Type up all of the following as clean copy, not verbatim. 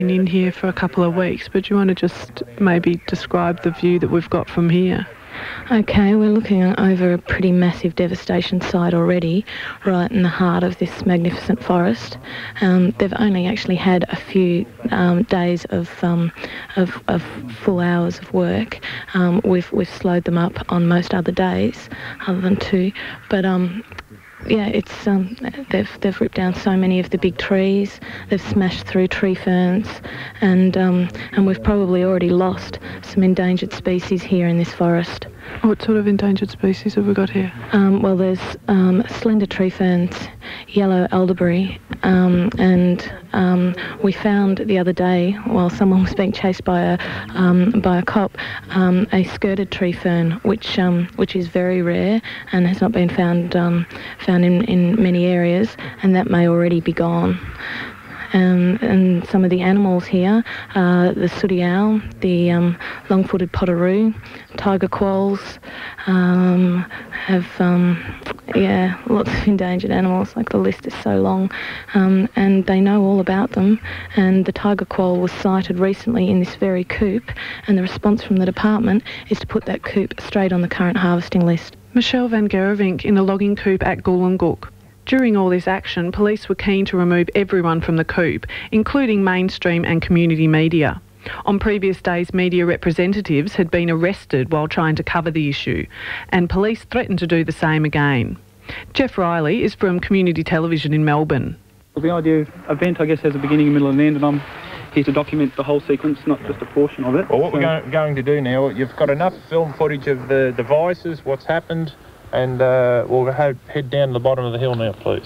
Been in here for a couple of weeks, but do you want to just maybe describe the view that we've got from here? Okay, we're looking over a pretty massive devastation site already, right in the heart of this magnificent forest. They've only actually had a few days of full hours of work. We've slowed them up on most other days, other than 2, but yeah, it's they've ripped down so many of the big trees. They've smashed through tree ferns, and we've probably already lost some endangered species here in this forest. What sort of endangered species have we got here? Well, there's slender tree ferns, yellow elderberry, and we found the other day, while someone was being chased by a cop, a skirted tree fern, which is very rare and has not been found in many areas, and that may already be gone. And some of the animals here, the sooty owl, the long-footed potoroo, tiger quolls, have lots of endangered animals. Like, the list is so long, and they know all about them. And the tiger quoll was sighted recently in this very coop, and the response from the department is to put that coop straight on the current harvesting list. Michelle Van Gerevink in the logging coop at Gooloonook. During all this action, police were keen to remove everyone from the coop, including mainstream and community media. On previous days, media representatives had been arrested while trying to cover the issue, and police threatened to do the same again. Jeff Riley is from Community Television in Melbourne. Well, the idea of event, I guess, has a beginning, a middle and an end, and I'm here to document the whole sequence, not just a portion of it. Well, what we're going to do now, you've got enough film footage of the devices, what's happened, and we'll head down to the bottom of the hill now, please.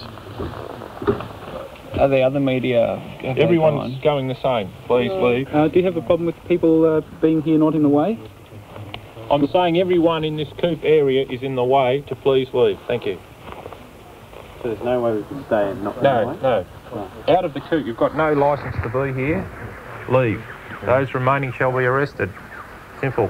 Are there other media? Everyone's going the same. Please leave. Do you have a problem with people being here not in the way? I'm saying everyone in this coop area is in the way to please leave. Thank you. So there's no way we can stay and not in the way? No. Out of the coop. You've got no licence to be here. Leave. Those remaining shall be arrested. Simple.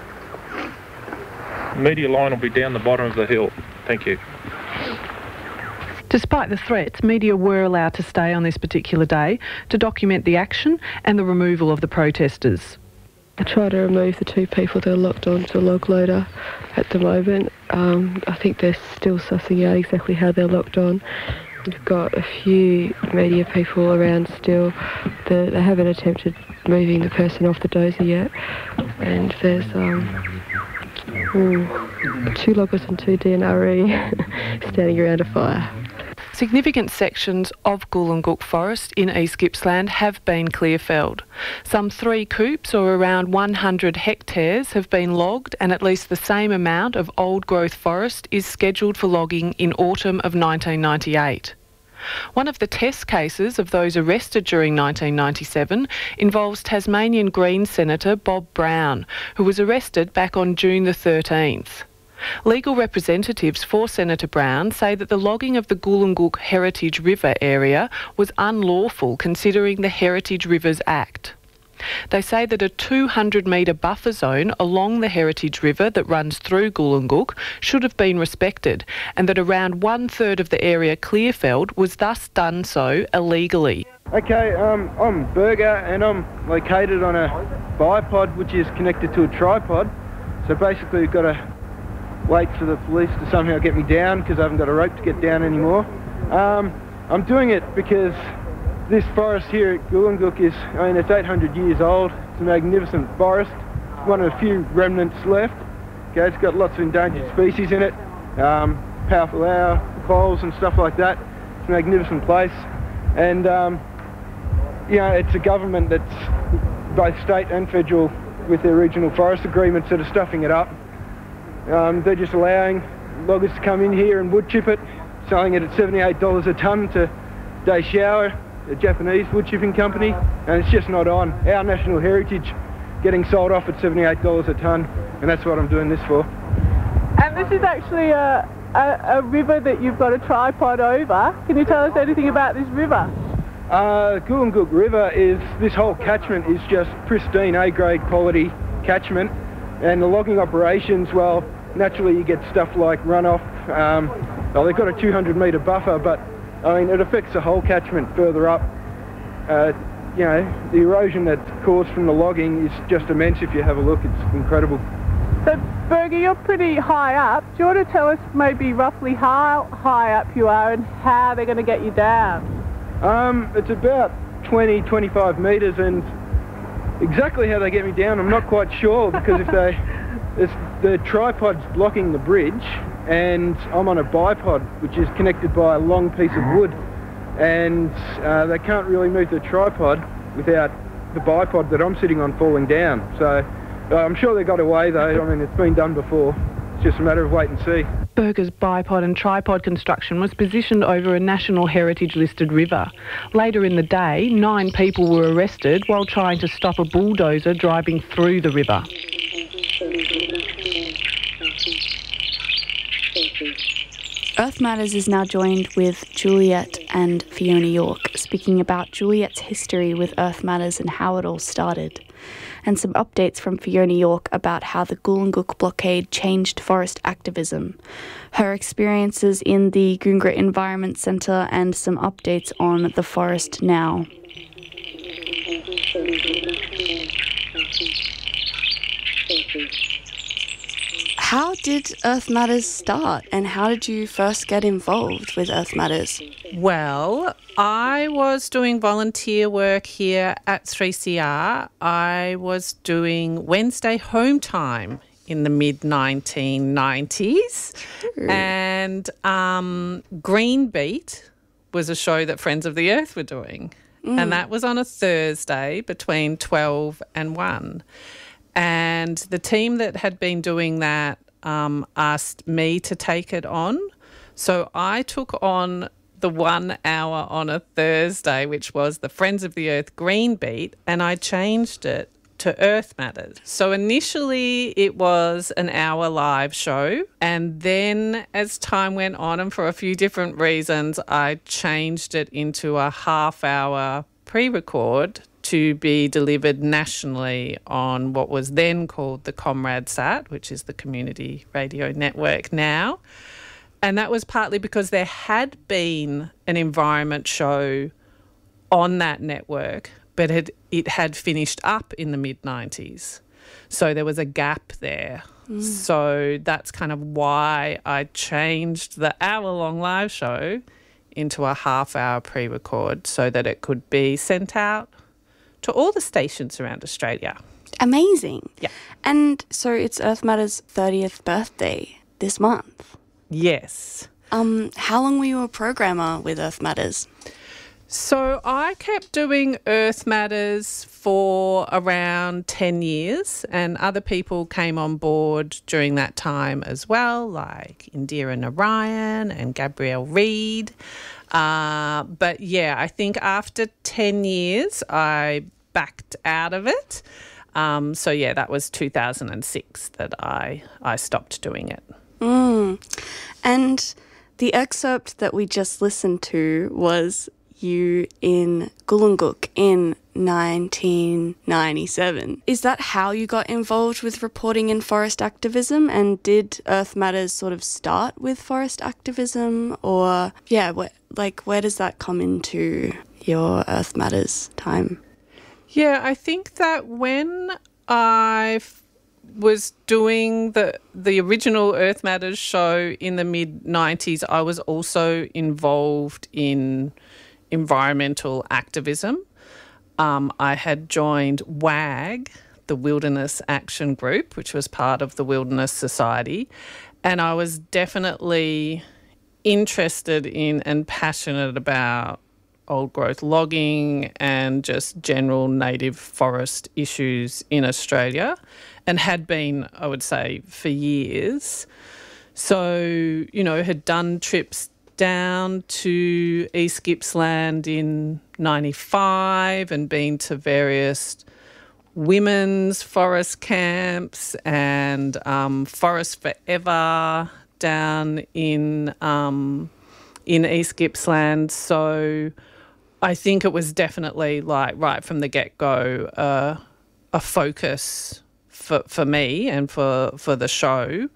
Media line will be down the bottom of the hill. Thank you. Despite the threats, media were allowed to stay on this particular day to document the action and the removal of the protesters. I try to remove the 2 people that are locked onto the log loader at the moment. I think they're still sussing out exactly how they're locked on. We've got a few media people around still. They haven't attempted moving the person off the dozer yet. And there's 2 loggers and 2 DNRE standing around a fire. Significant sections of Gooloonook Forest in East Gippsland have been clear-felled. Some 3 coops, or around 100 hectares, have been logged, and at least the same amount of old-growth forest is scheduled for logging in autumn of 1998. One of the test cases of those arrested during 1997 involves Tasmanian Greens Senator Bob Brown, who was arrested back on June the 13th. Legal representatives for Senator Brown say that the logging of the Gooloonook Heritage River area was unlawful considering the Heritage Rivers Act. They say that a 200-metre buffer zone along the Heritage River that runs through Gooloonook should have been respected, and that around 1/3 of the area clear-felled was thus done so illegally. Okay, I'm Berger, and I'm located on a bipod which is connected to a tripod. So basically we've got to wait for the police to somehow get me down because I haven't got a rope to get down anymore. I'm doing it because this forest here at Gooloonook is, it's 800 years old. It's a magnificent forest. It's one of the few remnants left. Okay, it's got lots of endangered species in it. Powerful owl, quolls and stuff like that. It's a magnificent place. And, it's a government that's both state and federal with their regional forest agreements that are stuffing it up. They're just allowing loggers to come in here and wood chip it, selling it at $78 a tonne to Daishower, a Japanese wood chipping company, and it's just not on. Our national heritage getting sold off at $78 a tonne, and that's what I'm doing this for. And this is actually a river that you've got a tripod over. Can you tell us anything about this river? Gooloonook River is, this whole catchment is just pristine A-grade quality catchment, and the logging operations, well, naturally you get stuff like runoff. They've got a 200-metre buffer, but it affects the whole catchment further up. the erosion that's caused from the logging is just immense. If you have a look, it's incredible. So, Berger, you're pretty high up. Do you want to tell us maybe roughly how high up you are and how they're going to get you down? It's about 20, 25 metres, and exactly how they get me down, I'm not quite sure, because the tripod's blocking the bridge, and I'm on a bipod, which is connected by a long piece of wood, and they can't really move the tripod without the bipod that I'm sitting on falling down. So I'm sure they got away, though. I mean, it's been done before. It's just a matter of wait and see. Berger's bipod and tripod construction was positioned over a National Heritage listed river. Later in the day, 9 people were arrested while trying to stop a bulldozer driving through the river. Earth Matters is now joined with Juliet and Fiona York, speaking about Juliet's history with Earth Matters and how it all started, and some updates from Fiona York about how the Goolgooluk blockade changed forest activism, her experiences in the Goongerah Environment Centre, and some updates on the forest now. How did Earth Matters start, and how did you first get involved with Earth Matters? Well, I was doing volunteer work here at 3CR. I was doing Wednesday home time in the mid-1990s. And Green Beat was a show that Friends of the Earth were doing. And that was on a Thursday between 12 and 1. And the team that had been doing that asked me to take it on. So I took on the 1 hour on a Thursday, which was the Friends of the Earth Green Beat, and I changed it to Earth Matters. So initially it was an hour live show, and then as time went on and for a few different reasons, I changed it into a half-hour pre-record to be delivered nationally on what was then called the ComradeSat, which is the Community Radio Network now. And that was partly because there had been an environment show on that network, but it had finished up in the mid-90s. So there was a gap there. So that's kind of why I changed the hour-long live show into a half-hour pre-record so that it could be sent out to all the stations around Australia. Amazing. Yeah. And so it's Earth Matters' 30th birthday this month. Yes. How long were you a programmer with Earth Matters? So I kept doing Earth Matters for around 10 years, and other people came on board during that time as well, like Indira Narayan and Gabrielle Reid. But yeah, I think after 10 years, I backed out of it. So yeah, that was 2006 that I stopped doing it. And the excerpt that we just listened to was you in Goolgooluk in 1997. Is that how you got involved with reporting in forest activism? And did Earth Matters sort of start with forest activism? Or, yeah, where does that come into your Earth Matters time? Yeah, I think that when I was doing the original Earth Matters show in the mid-90s, I was also involved in environmental activism. I had joined WAG, the Wilderness Action Group, which was part of the Wilderness Society, and I was definitely interested in and passionate about old growth logging and just general native forest issues in Australia, and had been, I would say, for years. So, had done trips down to East Gippsland in 95 and been to various women's forest camps and Forest Forever down in East Gippsland. So I think it was definitely right from the get-go a focus for me and for the show.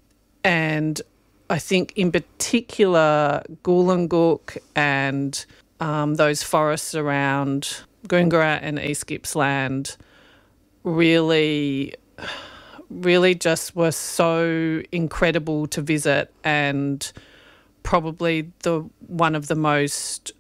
And I think in particular Goolgooluk and those forests around Goongerah and East Gippsland really just were so incredible to visit, and probably one of the most,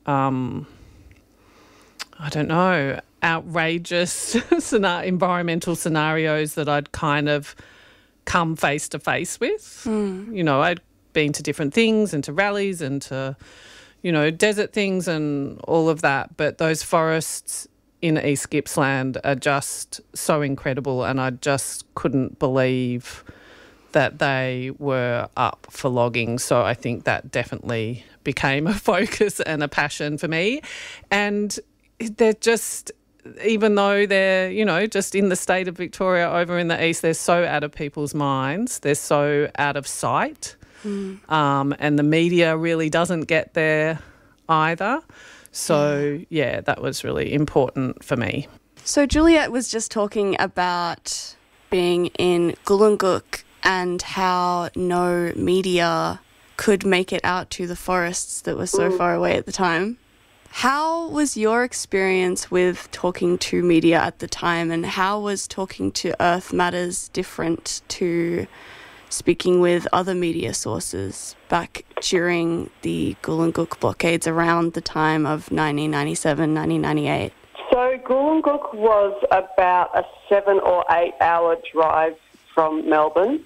outrageous environmental scenarios that I'd kind of come face to face with. You know, I'd been to different things and to rallies and to, you know, desert things and all of that, but those forests in East Gippsland are just so incredible, and I just couldn't believe that they were up for logging. So I think that definitely became a focus and a passion for me. And they're just, even though they're, you know, just in the state of Victoria over in the east, they're so out of people's minds. They're so out of sight. And the media really doesn't get there either. So, yeah, that was really important for me. So Juliet was just talking about being in Goolgooluk and how no media could make it out to the forests that were so far away at the time. How was your experience with talking to media at the time, and how was talking to Earth Matters different to speaking with other media sources back during the Goolgooluk blockades around the time of 1997, 1998? So Goolgooluk was about a 7 or 8 hour drive from Melbourne,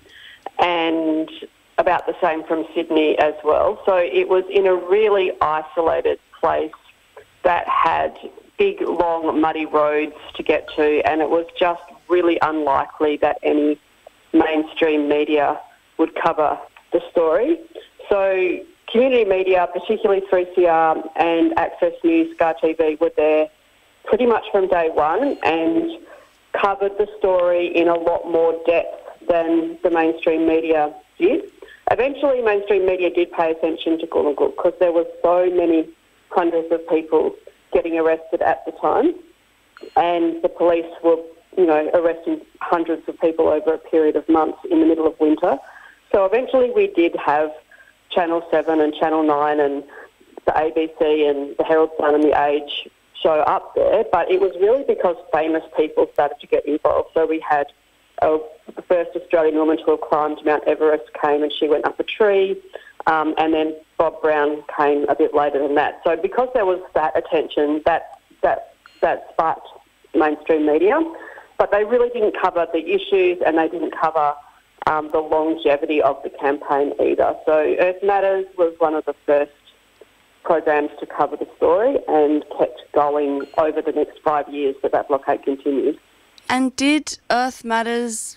and about the same from Sydney as well. So it was in a really isolated place that had big, long, muddy roads to get to, and it was just really unlikely that any mainstream media would cover the story. So community media, particularly 3CR and Access News, Scar TV, were there pretty much from day one and covered the story in a lot more depth than the mainstream media did. Eventually, mainstream media did pay attention to Goolgooluk because there were so many hundreds of people getting arrested at the time, and the police were, you know, arresting hundreds of people over a period of months in the middle of winter. So eventually we did have Channel 7 and Channel 9 and the ABC and the Herald Sun and the Age show up there, but it was really because famous people started to get involved. So we had the first Australian woman to have climbed Mount Everest came, and she went up a tree, and then Bob Brown came a bit later than that. So because there was that attention, that sparked mainstream media, but they really didn't cover the issues, and they didn't cover the longevity of the campaign either. So Earth Matters was one of the first programs to cover the story and kept going over the next 5 years that blockade continued. And did Earth Matters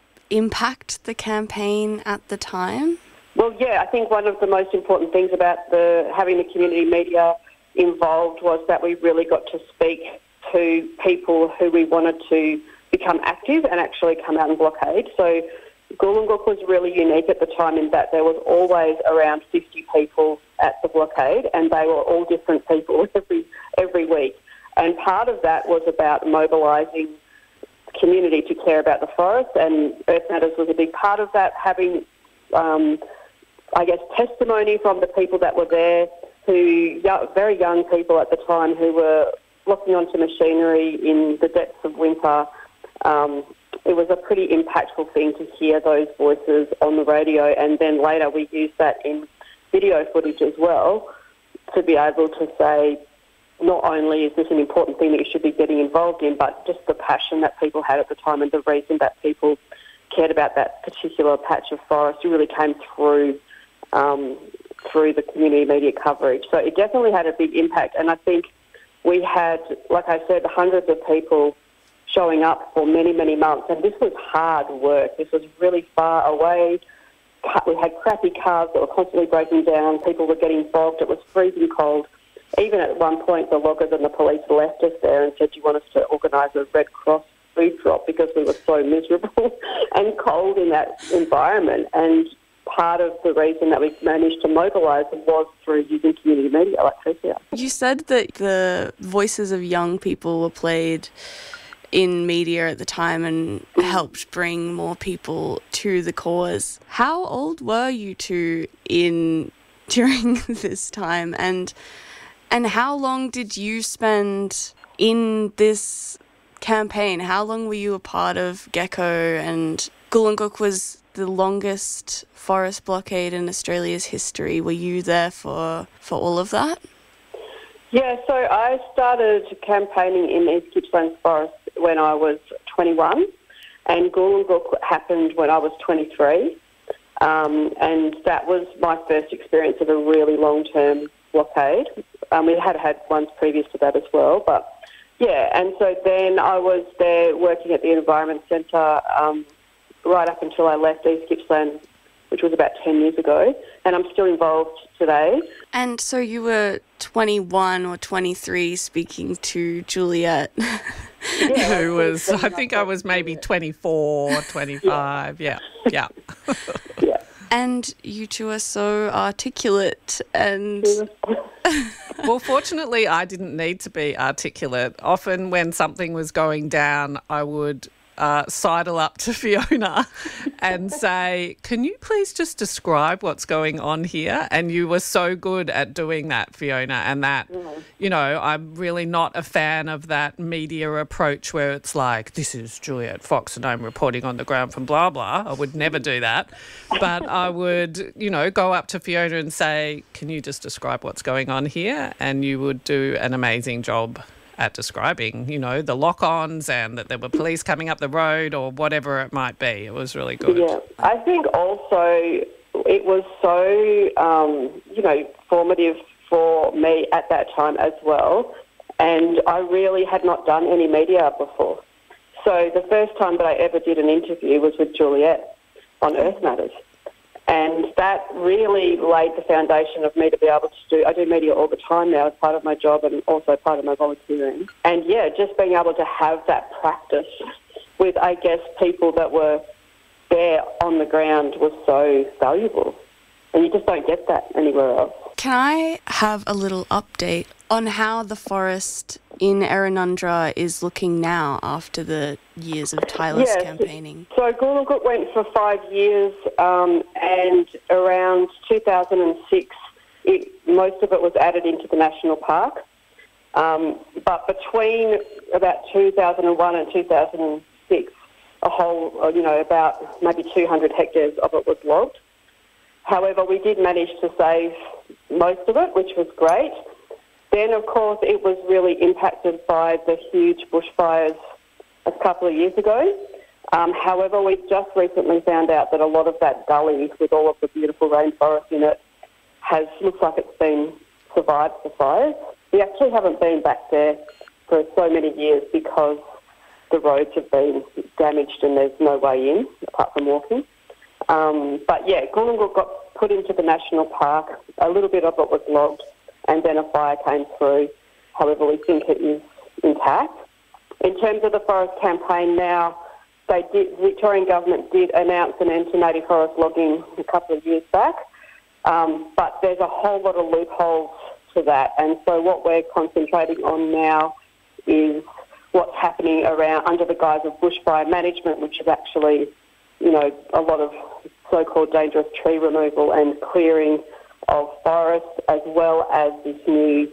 impact the campaign at the time? Well, yeah, I think one of the most important things about having the community media involved was that we really got to speak to people who we wanted to become active and actually come out and blockade. So Goolgooluk was really unique at the time in that there was always around 50 people at the blockade, and they were all different people every week. And part of that was about mobilising the community to care about the forest, and Earth Matters was a big part of that, having, testimony from the people that were there, very young people at the time who were looking onto machinery in the depths of winter. It was a pretty impactful thing to hear those voices on the radio, and then later we used that in video footage as well to be able to say not only is this an important thing that you should be getting involved in, but just the passion that people had at the time and the reason that people cared about that particular patch of forest really came through the community media coverage. So it definitely had a big impact, and I think we had, like I said, hundreds of people showing up for many, many months, and this was hard work. This was really far away. We had crappy cars that were constantly breaking down. People were getting bogged. It was freezing cold. Even at one point, the loggers and the police left us there and said, do you want us to organise a Red Cross food drop, because we were so miserable and cold in that environment. And part of the reason that we managed to mobilise was through using community media like 3CR. You said that the voices of young people were played in media at the time and helped bring more people to the cause. How old were you two during this time? And And how long did you spend in this campaign? How long were you a part of Gecko? And Goolunguk was the longest forest blockade in Australia's history. Were you there for all of that? Yeah, so I started campaigning in East Gippsland Forest when I was 21, and Goolunguk happened when I was 23. And that was my first experience of a really long-term blockade. We had ones previous to that as well, but yeah. And so then I was there working at the Environment Centre right up until I left East Gippsland, which was about 10 years ago, and I'm still involved today. And so you were 21 or 23 speaking to Juliet. Yeah, Who was, I think I was maybe 24, 25, yeah. Yeah. And you two are so articulate and... Well, fortunately, I didn't need to be articulate. Often when something was going down, I would sidle up to Fiona and say, can you please just describe what's going on here? And you were so good at doing that, Fiona, and that, you know, I'm really not a fan of that media approach where it's like, this is Juliet Fox and I'm reporting on the ground from blah, blah. I would never do that. But I would, you know, go up to Fiona and say, can you just describe what's going on here? And you would do an amazing job at describing, you know, the lock-ons and that there were police coming up the road or whatever it might be. It was really good. Yeah, I think also it was so, you know, formative for me at that time as well. And I really had not done any media before. So the first time that I ever did an interview was with Juliet on Earth Matters. And that really laid the foundation of me to be able to do... I do media all the time now as part of my job and also part of my volunteering. And, yeah, just being able to have that practice with, I guess, people that were there on the ground was so valuable. And you just don't get that anywhere else. Can I have a little update on how the forest in Errinundra is looking now after the years of tireless campaigning? So Goolunguk went for 5 years, and around 2006, most of it was added into the national park. But between about 2001 and 2006, a whole, you know, about maybe 200 hectares of it was logged. However, we did manage to save most of it, which was great. Then, of course, it was really impacted by the huge bushfires a couple of years ago. However, we just recently found out that a lot of that gully with all of the beautiful rainforest in it looks like it's been survived the fires. We actually haven't been back there for so many years because the roads have been damaged and there's no way in apart from walking. But yeah, Goolunguk got put into the national park. A little bit of it was logged and then a fire came through. However, we think it is intact. In terms of the forest campaign now, the Victorian government did announce an end to native forest logging a couple of years back, but there's a whole lot of loopholes to that. And so what we're concentrating on now is what's happening around under the guise of bushfire management, which is actually, you know, a lot of so-called dangerous tree removal and clearing of forests, as well as this new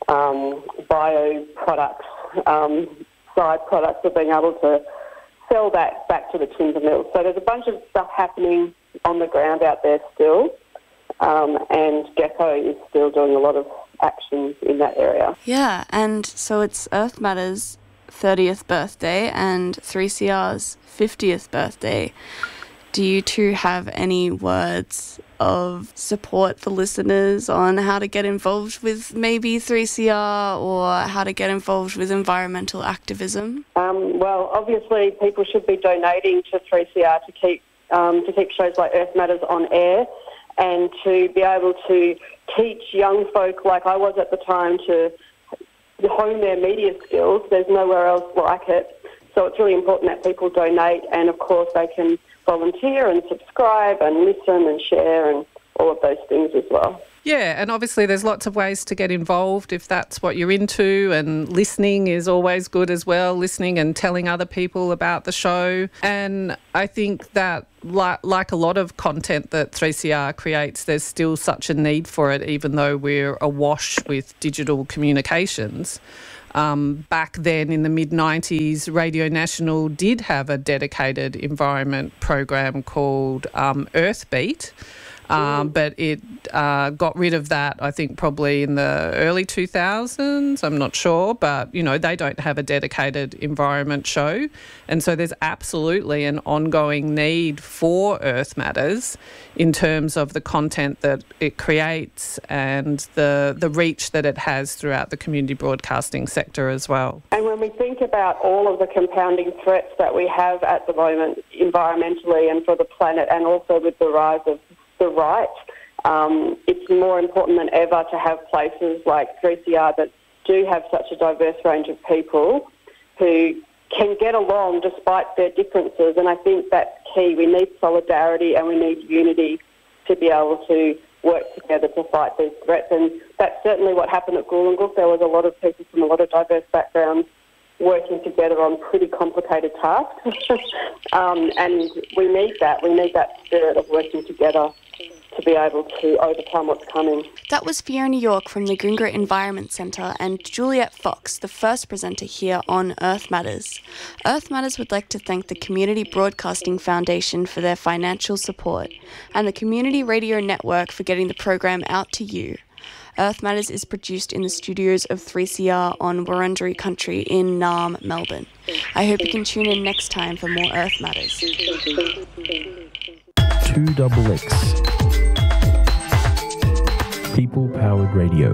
bio products, side products of being able to sell that back to the timber mills. So there's a bunch of stuff happening on the ground out there still, and Gecko is still doing a lot of action in that area. Yeah, and so it's Earth Matters' 30th birthday and 3CR's 50th birthday. Do you two have any words of support for listeners on how to get involved with maybe 3CR or how to get involved with environmental activism? Well, obviously people should be donating to 3CR to keep shows like Earth Matters on air and to be able to teach young folk like I was at the time to hone their media skills. There's nowhere else like it. So it's really important that people donate, and of course they can volunteer and subscribe and listen and share and all of those things as well. Yeah, and obviously there's lots of ways to get involved if that's what you're into, and listening is always good as well, listening and telling other people about the show. And I think that like a lot of content that 3CR creates, there's still such a need for it, even though we're awash with digital communications. Back then in the mid-90s, Radio National did have a dedicated environment program called Earthbeat, but it got rid of that, I think, probably in the early 2000s. I'm not sure, but, you know, they don't have a dedicated environment show. And so there's absolutely an ongoing need for Earth Matters in terms of the content that it creates and the reach that it has throughout the community broadcasting sector as well. And when we think about all of the compounding threats that we have at the moment environmentally and for the planet, and also with the rise of the right, it's more important than ever to have places like 3CR that do have such a diverse range of people who can get along despite their differences. And I think that's key. We need solidarity and we need unity to be able to work together to fight these threats. And that's certainly what happened at Gooloomoolga. There was a lot of people from a lot of diverse backgrounds working together on pretty complicated tasks. And we need that. We need that spirit of working together to be able to overcome what's coming. That was Fiona York from the Goongerah Environment Centre and Juliet Fox, the first presenter here on Earth Matters. Earth Matters would like to thank the Community Broadcasting Foundation for their financial support and the Community Radio Network for getting the program out to you. Earth Matters is produced in the studios of 3CR on Wurundjeri country in Naarm, Melbourne. I hope you can tune in next time for more Earth Matters. 2XX People Powered Radio.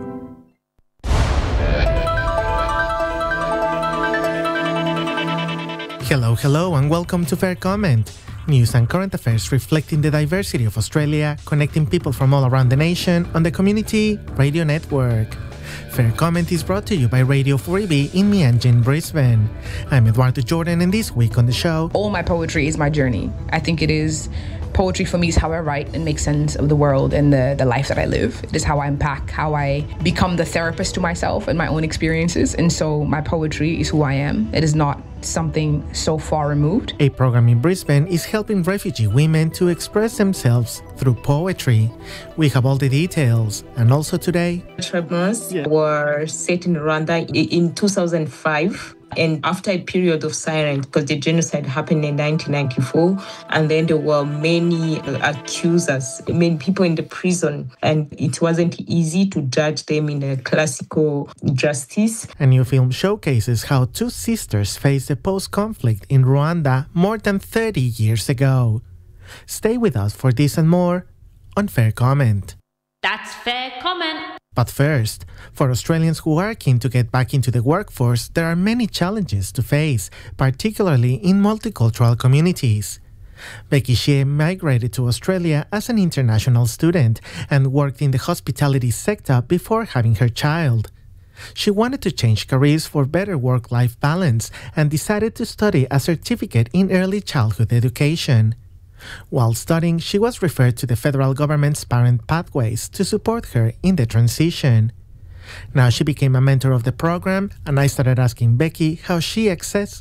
Hello, and welcome to Fair Comment. News and current affairs reflecting the diversity of Australia, connecting people from all around the nation on the Community Radio Network. Fair Comment is brought to you by Radio 4EB in Meanjin, Brisbane. I'm Eduardo Jordan, and this week on the show... All my poetry is my journey. I think it is... Poetry for me is how I write and make sense of the world and the life that I live. It is how I unpack, how I become the therapist to myself and my own experiences. And so my poetry is who I am. It is not something so far removed. A program in Brisbane is helping refugee women to express themselves through poetry. We have all the details. And also today... Tribunals were set in Rwanda in 2005. And after a period of silence, because the genocide happened in 1994, and then there were many accusers, many people in the prison, and it wasn't easy to judge them in a classical justice. A new film showcases how two sisters faced the post-conflict in Rwanda more than 30 years ago. Stay with us for this and more on Fair Comment. That's Fair Comment. But first, for Australians who are keen to get back into the workforce, there are many challenges to face, particularly in multicultural communities. Becky Shea migrated to Australia as an international student and worked in the hospitality sector before having her child. She wanted to change careers for better work-life balance and decided to study a certificate in early childhood education. While studying, she was referred to the federal government's Parent Pathways to support her in the transition. Now she became a mentor of the program, and I started asking Becky how she accessed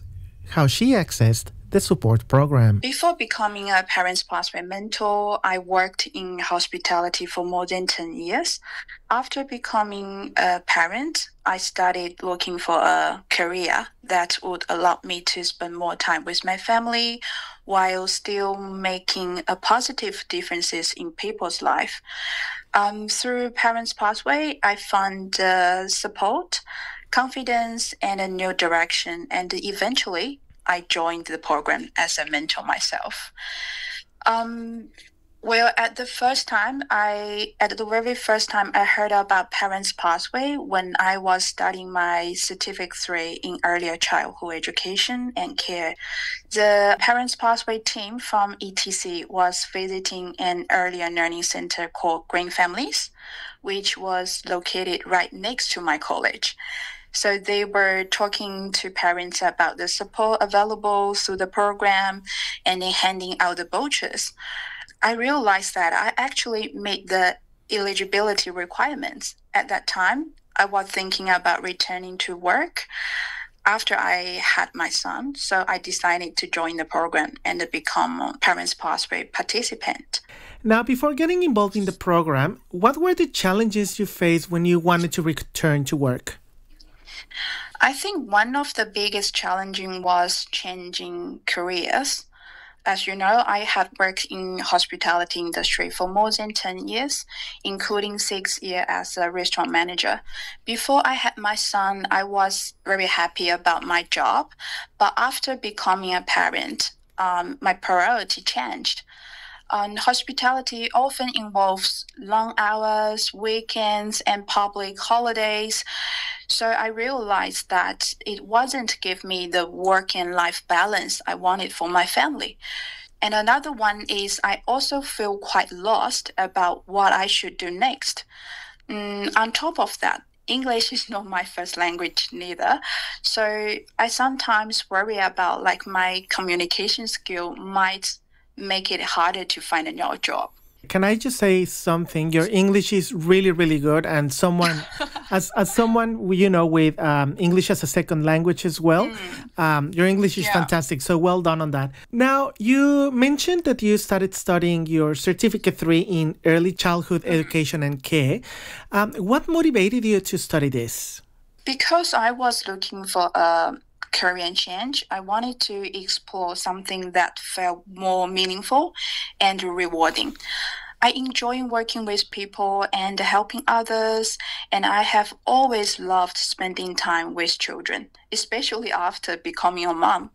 the support program. Before becoming a Parents Pathway mentor, I worked in hospitality for more than 10 years. After becoming a parent, I started looking for a career that would allow me to spend more time with my family while still making a positive differences in people's life. Through Parents Pathway, I found support, confidence, and a new direction, and eventually I joined the program as a mentor myself. At the very first time I heard about Parents Pathway when I was studying my Certificate 3 in earlier childhood education and care. The Parents Pathway team from ETC was visiting an earlier learning center called Green Families, which was located right next to my college. So they were talking to parents about the support available through the program and then handing out the vouchers. I realized that I actually made the eligibility requirements. At that time, I was thinking about returning to work after I had my son, so I decided to join the program and become a Parents Pathway participant. Now, before getting involved in the program, what were the challenges you faced when you wanted to return to work? I think one of the biggest challenging was changing careers. As you know, I have worked in hospitality industry for more than 10 years, including 6 years as a restaurant manager. Before I had my son, I was very happy about my job. But after becoming a parent, my priority changed. Hospitality often involves long hours, weekends, and public holidays. So I realized that it wasn't give me the work and life balance I wanted for my family. And another one is I also feel quite lost about what I should do next. On top of that, English is not my first language neither. So I sometimes worry about like my communication skill might make it harder to find a new job. Can I just say something? Your English is really, really good, and someone, as someone with English as a second language as well, your English is fantastic. So well done on that. Now, you mentioned that you started studying your Certificate 3 in Early Childhood Education and Care. What motivated you to study this? Because I was looking for a career change, I wanted to explore something that felt more meaningful and rewarding. I enjoy working with people and helping others, and I have always loved spending time with children, especially after becoming a mom.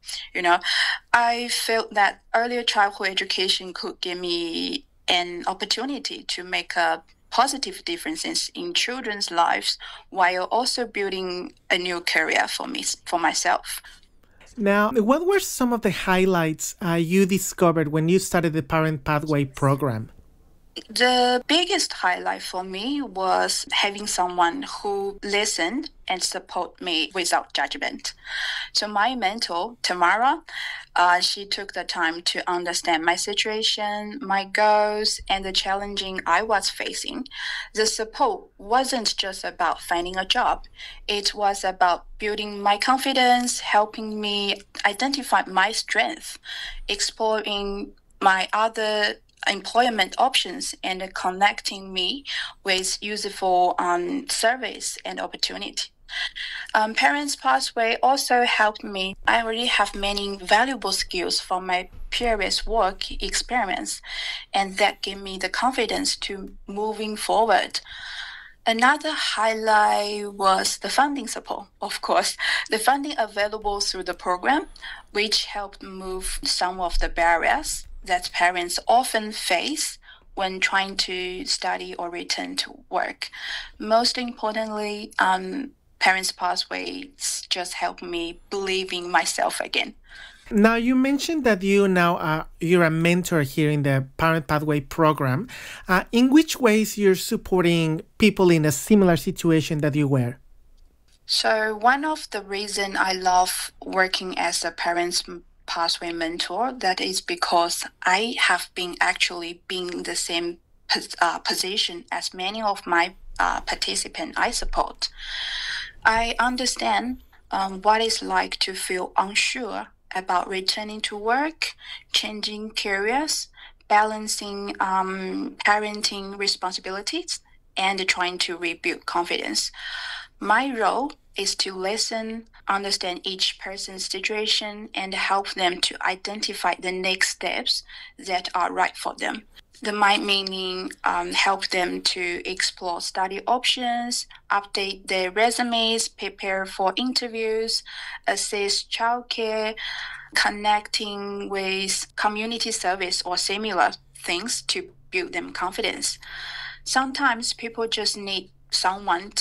I felt that earlier childhood education could give me an opportunity to make a positive differences in children's lives while also building a new career for myself. Now, what were some of the highlights you discovered when you started the Parent Pathway program? The biggest highlight for me was having someone who listened and support me without judgment. So my mentor, Tamara, she took the time to understand my situation, my goals, and the challenging I was facing. The support wasn't just about finding a job. It was about building my confidence, helping me identify my strength, exploring my other employment options, and connecting me with useful service and opportunity. Parents Pathway also helped me. I already have many valuable skills from my previous work experience, and that gave me the confidence to moving forward. Another highlight was the funding support, of course. The funding available through the program, which helped move some of the barriers that parents often face when trying to study or return to work. Most importantly, Parents Pathway just helped me believe in myself again. Now, you mentioned that you're a mentor here in the Parent Pathway program. In which ways you're supporting people in a similar situation that you were? So one of the reasons I love working as a Parents Pathway mentor, that is because I have been in the same position as many of my participants I support. I understand what it's like to feel unsure about returning to work, changing careers, balancing parenting responsibilities, and trying to rebuild confidence. My role is to listen, understand each person's situation, and help them to identify the next steps that are right for them. Meaning help them to explore study options, update their resumes, prepare for interviews, assess childcare, connecting with community service or similar things to build them confidence. Sometimes people just need someone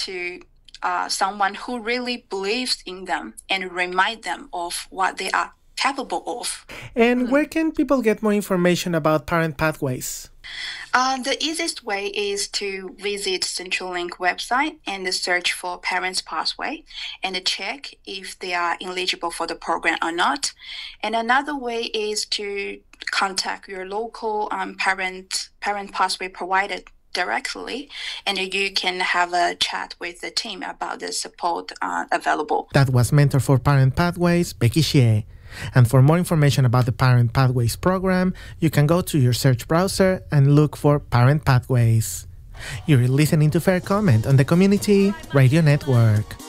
who really believes in them and remind them of what they are capable of. And where can people get more information about Parent Pathways? The easiest way is to visit CentralLink website and search for Parents Pathway and check if they are eligible for the program or not. And another way is to contact your local Parent Pathway provider directly, and you can have a chat with the team about the support available. That was Mentor for Parent Pathways, Becky Xie. And for more information about the Parent Pathways program, you can go to your search browser and look for Parent Pathways. You're listening to Fair Comment on the Community Radio Network.